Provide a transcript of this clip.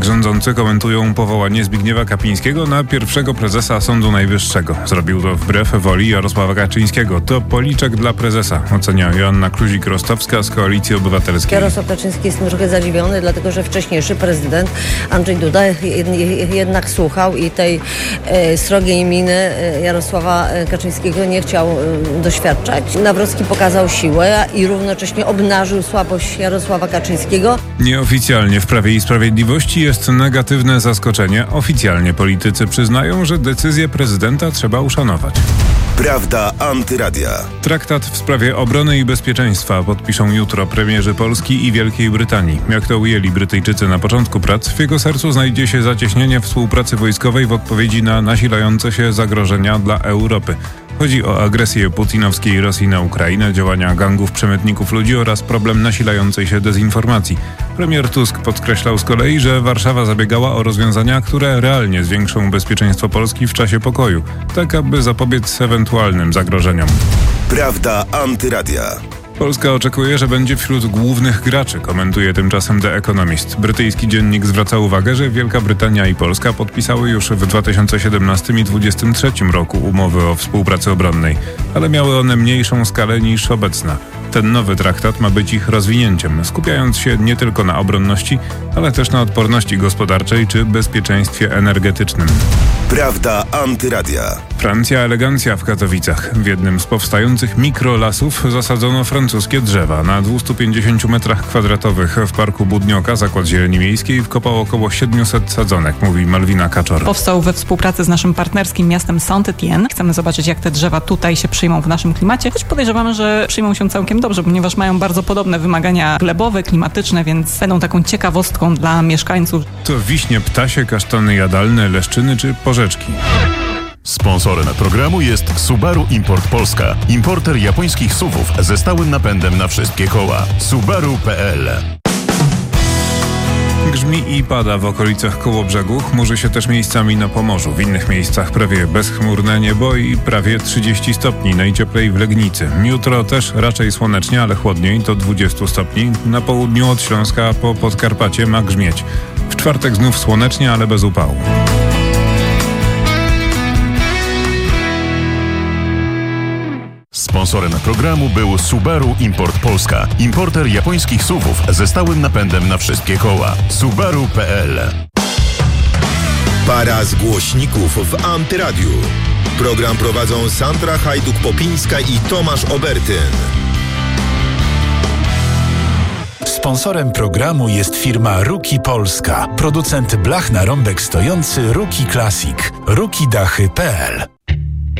Rządzący komentują powołanie Zbigniewa Kapińskiego na pierwszego prezesa Sądu Najwyższego. Zrobił to wbrew woli Jarosława Kaczyńskiego. To policzek dla prezesa, ocenia Joanna Kluzik-Rostowska z Koalicji Obywatelskiej. Jarosław Kaczyński jest trochę zadziwiony, dlatego że wcześniejszy prezydent Andrzej Duda jednak słuchał i tej srogiej miny Jarosława Kaczyńskiego nie chciał doświadczać. Nawrocki pokazał siłę i równocześnie obnażył słabość Jarosława Kaczyńskiego. Nieoficjalnie w Prawie i Sprawiedliwości jest negatywne zaskoczenie. Oficjalnie politycy przyznają, że decyzję prezydenta trzeba uszanować. Prawda Antyradia. Traktat w sprawie obrony i bezpieczeństwa podpiszą jutro premierzy Polski i Wielkiej Brytanii. Jak to ujęli Brytyjczycy na początku prac, w jego sercu znajdzie się zacieśnienie współpracy wojskowej w odpowiedzi na nasilające się zagrożenia dla Europy. Chodzi o agresję putinowskiej Rosji na Ukrainę, działania gangów przemytników ludzi oraz problem nasilającej się dezinformacji. Premier Tusk podkreślał z kolei, że Warszawa zabiegała o rozwiązania, które realnie zwiększą bezpieczeństwo Polski w czasie pokoju, tak aby zapobiec ewentualnym zagrożeniom. Prawda Antyradia. Polska oczekuje, że będzie wśród głównych graczy, komentuje tymczasem The Economist. Brytyjski dziennik zwraca uwagę, że Wielka Brytania i Polska podpisały już w 2017 i 2023 roku umowy o współpracy obronnej, ale miały one mniejszą skalę niż obecna. Ten nowy traktat ma być ich rozwinięciem, skupiając się nie tylko na obronności, ale też na odporności gospodarczej czy bezpieczeństwie energetycznym. Prawda Antyradia. Francja elegancja w Katowicach. W jednym z powstających mikrolasów zasadzono francuskie drzewa. Na 250 metrach kwadratowych w Parku Budnioka Zakład Zieleni Miejskiej wkopał około 700 sadzonek, mówi Malwina Kaczor. Powstał we współpracy z naszym partnerskim miastem Saint-Étienne. Chcemy zobaczyć, jak te drzewa tutaj się przyjmą w naszym klimacie, choć podejrzewamy, że przyjmą się całkiem dobrze, ponieważ mają bardzo podobne wymagania glebowe, klimatyczne, więc będą taką ciekawostką dla mieszkańców. To wiśnie ptasie, kasztany jadalne, leszczyny czy porzeczki. Sponsorem programu jest Subaru Import Polska. Importer japońskich SUV-ów ze stałym napędem na wszystkie koła. Subaru.pl. Grzmi i pada w okolicach Kołobrzegu, chmurzy się też miejscami na Pomorzu. W innych miejscach prawie bezchmurne niebo i prawie 30 stopni, najcieplej w Legnicy. Jutro też raczej słonecznie, ale chłodniej, do 20 stopni. Na południu od Śląska po Podkarpacie ma grzmieć. W czwartek znów słonecznie, ale bez upału. Sponsorem programu był Subaru Import Polska. Importer japońskich SUV-ów ze stałym napędem na wszystkie koła. Subaru.pl. Para z głośników w Antyradiu. Program prowadzą Sandra Hajduk-Popińska i Tomasz Obertyn. Sponsorem programu jest firma Ruki Polska. Producent blach na rąbek stojący Ruki Classic. rukidachy.pl